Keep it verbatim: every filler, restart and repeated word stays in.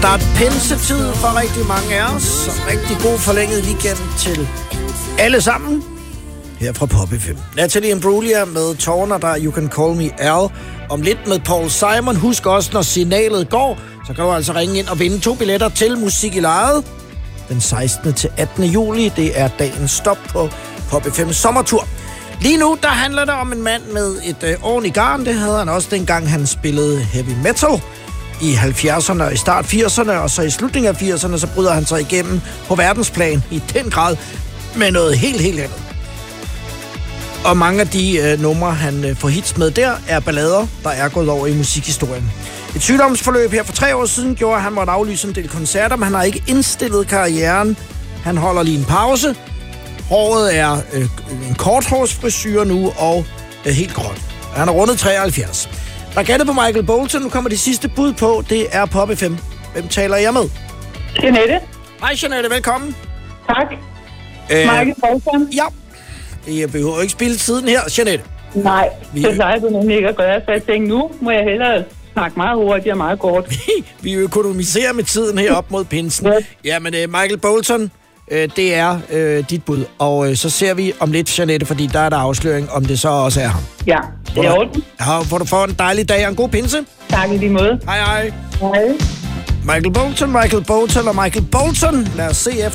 Der er pinsetid for rigtig mange af os, så rigtig god forlænget weekend til alle sammen. Her fra Pop F M. Natalie Imbruglia med Tårner, der You Can Call Me Al. Om lidt med Paul Simon. Husk også, når signalet går, så kan du altså ringe ind og vinde to billetter til Musik i Lejet. Den sekstende til attende juli, det er dagens stop på Pop F M's sommertur. Lige nu, der handler det om en mand med et øh, ordentligt garn. Det havde han også dengang, han spillede heavy metal i halvfjerdserne og i start firserne, og så i slutningen af firserne, så bryder han sig igennem på verdensplan i den grad med noget helt, helt andet. Og mange af de øh, numre, han øh, får hits med der, er ballader, der er gået over i musikhistorien. Et sygdomsforløb her for tre år siden gjorde, at han måtte aflyse en del koncerter, men han har ikke indstillet karrieren. Han holder lige en pause. Håret er øh, en korthårsfrisyre nu og øh, helt gråt. Han er rundet treoghalvfjerds. Der er gættet på Michael Bolton. Nu kommer det sidste bud på. Det er Pop F M. Hvem taler jeg med? Jeanette. Hej Jeanette, velkommen. Tak. Øh, Michael Bolton. Ja. Jeg behøver ikke spille tiden her, Jeanette. Nej, Vi- det plejer du nemlig ikke at gøre. Så jeg tænkte, nu må jeg hellere snakke meget hurtigt og meget kort. Vi økonomiserer med tiden her op mod pinsen. Ja. Jamen, øh, Michael Bolton, øh, det er øh, dit bud. Og øh, så ser vi om lidt, Jeanette, fordi der er der afsløring, om det så også er ham. Ja, det er orden. Ja, hvor du får en dejlig dag og en god pinse. Tak i lige måde. Hej, hej. Hej. Michael Bolton, Michael Bolton og Michael Bolton. Lad os se efter.